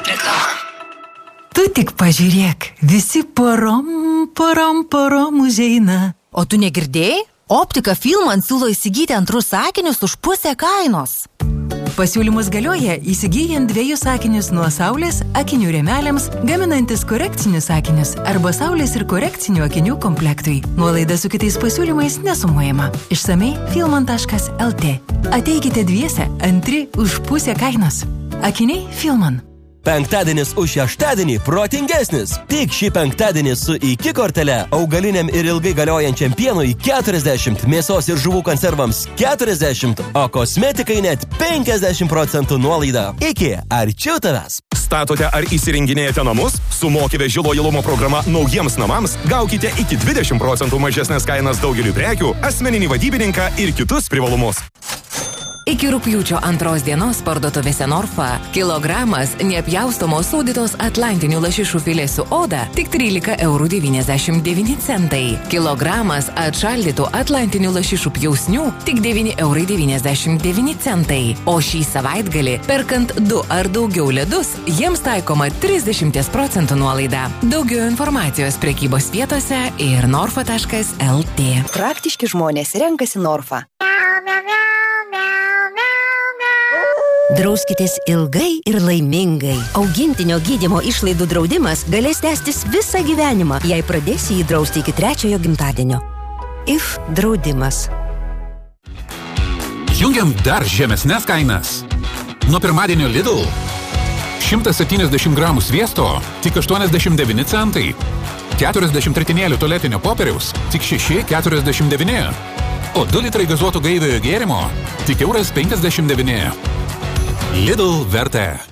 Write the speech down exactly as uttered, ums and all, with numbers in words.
Reklama. Tu tik pažiūrėk, visi porom, porom, porom užeina. O tu negirdėjai? Optika Filman siūlo įsigyti antrus sakinius už pusę kainos. Pasiūlymus galioja įsigyjant dviejus sakinius nuo saulės akinių rėmeliams, gaminantis korekcinius sakinius arba saulės ir korekcinių akinių komplektui. Nuolaida su kitais pasiūlymais nesumuojama. Išsamei filman taškas el tė. Ateikite dviese, antri už pusę kainos. Akiniai Filman. Penktadienis už šeštadienį protingesnis. Tik šį penktadienį su iki kortele augaliniam ir ilgai galiojančiam pienui keturiasdešimt, mėsos ir žuvų konservams keturiasdešimt, o kosmetikai net penkiasdešimt procentų nuolaida. Iki, arčiau tavęs. Statote ar įsirenginėjate namus? Su Moki veži lojalumo programa naujiems namams gaukite iki dvidešimt procentų mažesnės kainas daugeliu prekių, asmeninį vadybininką ir kitus privalumus. Iki rugpjūčio antros dienos parduotuvėse Norfa kilogramas neapjaustomos sūdytos atlantinių lašišų filė su oda tik trylika eurų devyniasdešimt devyni centai. Kilogramas atšaldytų atlantinių lašišų pjausnių tik devyni eurai devyniasdešimt devyni centai. O šį savaitgalį, perkant du ar daugiau ledus, jiems taikoma trisdešimt procentų nuolaida. Daugiau informacijos prekybos vietose ir norfa taškas el tė. Praktiški žmonės renkasi Norfa. Drauskitės ilgai ir laimingai. Augintinio gydymo išlaidų draudimas galės tęstis visą gyvenimą, jei pradėsi jį drausti iki trečiojo gimtadienio. If draudimas. Jungiam dar žemesnes kainas. Nuo pirmadienio Lidl. šimtas septyniasdešimt gramų sviesto tik aštuoniasdešimt devyni centai. keturiasdešimt ritinėlių tualetinio popieriaus tik šeši keturiasdešimt devyni. O du litrai gazuotų gaiviojo gėrimo tik euras penkiasdešimt devyni. Lidl vertė.